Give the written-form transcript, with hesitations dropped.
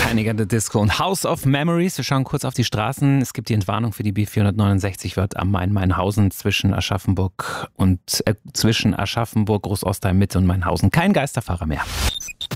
Panic at the Disco und House of Memories. Wir schauen kurz auf die Straßen. Es gibt die Entwarnung für die B469 wird am Main-Mainhausen zwischen Aschaffenburg, Großostheim, Mitte und Mainhausen kein Geisterfahrer mehr.